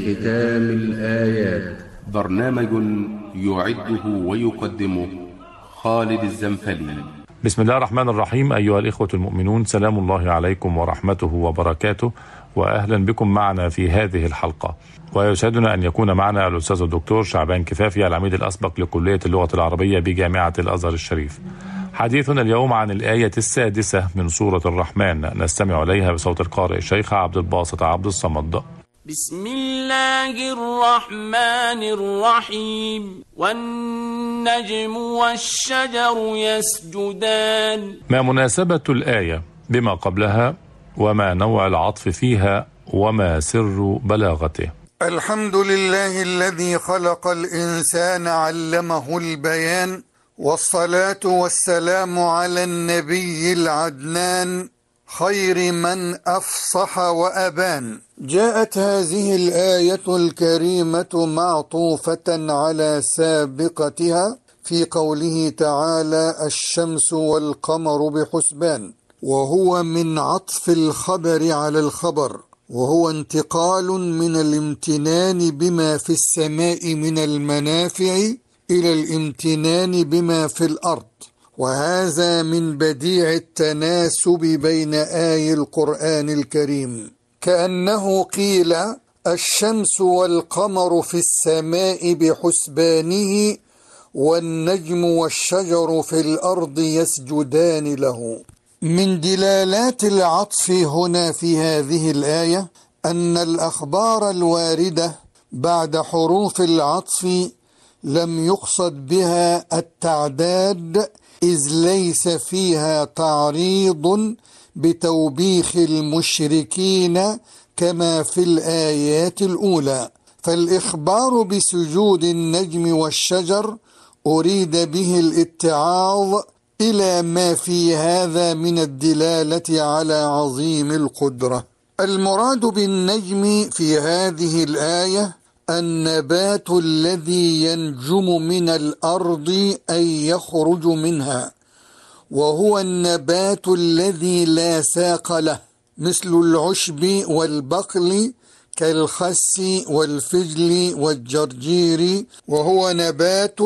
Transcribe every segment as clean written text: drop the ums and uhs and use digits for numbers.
ختام الآيات. برنامج يعده ويقدمه خالد الزنفلي. بسم الله الرحمن الرحيم. أيها الإخوة المؤمنون، سلام الله عليكم ورحمته وبركاته، وأهلا بكم معنا في هذه الحلقة. ويسعدنا أن يكون معنا الأستاذ الدكتور شعبان كفافي، العميد الأسبق لكلية اللغة العربية بجامعة الأزهر الشريف. حديثنا اليوم عن الآية 6 من سورة الرحمن، نستمع إليها بصوت القارئ الشيخ عبد الباسط عبد الصمد. بسم الله الرحمن الرحيم. والنجم والشجر يسجدان. ما مناسبة الآية بما قبلها، وما نوع العطف فيها، وما سر بلاغته؟ الحمد لله الذي خلق الإنسان علمه البيان، والصلاة والسلام على النبي العدنان خير من أفصح وأبان. جاءت هذه الآية الكريمة معطوفة على سابقتها في قوله تعالى: الشمس والقمر بحسبان، وهو من عطف الخبر على الخبر، وهو انتقال من الامتنان بما في السماء من المنافع إلى الامتنان بما في الأرض، وهذا من بديع التناسب بين آي القرآن الكريم، كأنه قيل: الشمس والقمر في السماء بحسبانه، والنجم والشجر في الأرض يسجدان له. من دلالات العطف هنا في هذه الآية أن الأخبار الواردة بعد حروف العطف لم يقصد بها التعداد، إذ ليس فيها تعريض بتوبيخ المشركين كما في الآيات الأولى، فالإخبار بسجود النجم والشجر أريد به الاتعاظ إلى ما في هذا من الدلالة على عظيم القدرة. المراد بالنجم في هذه الآية النبات الذي ينجم من الأرض أي يخرج منها، وهو النبات الذي لا ساق له، مثل العشب والبقل كالخس والفجل والجرجير، وهو نبات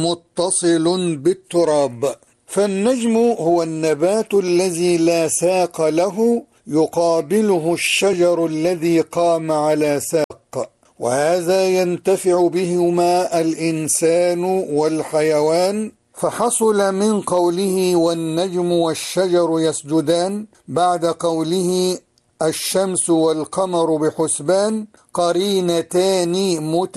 متصل بالتراب. فالنجم هو النبات الذي لا ساق له، يقابله الشجر الذي قام على ساق، وهذا ينتفع بهما الإنسان والحيوان. فحصل من قوله والنجم والشجر يسجدان بعد قوله الشمس والقمر بحسبان قرينتان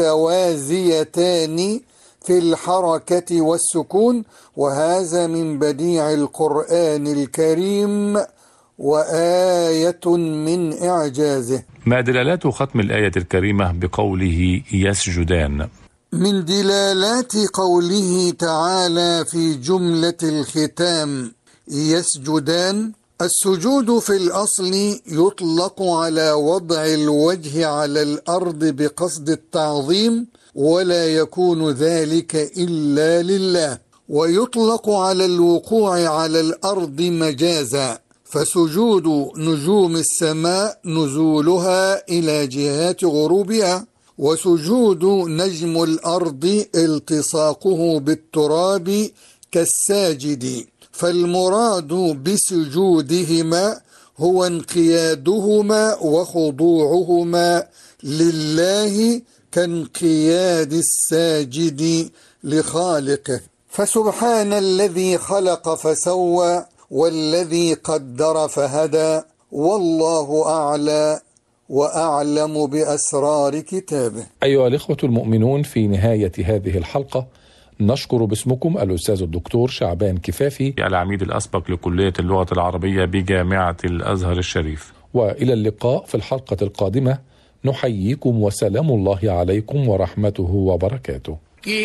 متوازيتان في الحركة والسكون، وهذا من بديع القرآن الكريم وآية من إعجازه. ما دلالات ختم الآية الكريمة بقوله يسجدان؟ من دلالات قوله تعالى في جملة الختام يسجدان، السجود في الأصل يطلق على وضع الوجه على الأرض بقصد التعظيم، ولا يكون ذلك إلا لله، ويطلق على الوقوع على الأرض مجازا، فسجود نجوم السماء نزولها إلى جهات غروبها، وسجود نجم الأرض التصاقه بالتراب كالساجد، فالمراد بسجودهما هو انقيادهما وخضوعهما لله كانقياد الساجد لخالقه. فسبحان الذي خلق فسوى، والذي قدر فهدى، والله أعلى وأعلم بأسرار كتابه. أيها الإخوة المؤمنون، في نهاية هذه الحلقة نشكر باسمكم الأستاذ الدكتور شعبان كفافي، العميد الأسبق لكلية اللغة العربية بجامعة الأزهر الشريف. وإلى اللقاء في الحلقة القادمة، نحييكم وسلام الله عليكم ورحمته وبركاته.